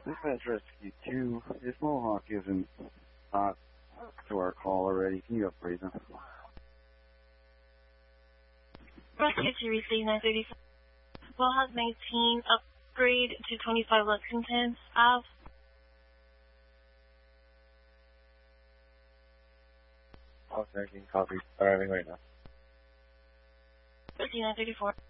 Dispatch Rescue 2, this Mohawk isn't to our call already. Can you upgrade them? Rescue 2 received 935. Mohawk 19, upgrade to 25 Lexington Ave. Mohawk 19, copy. Arriving right now. Rescue 934.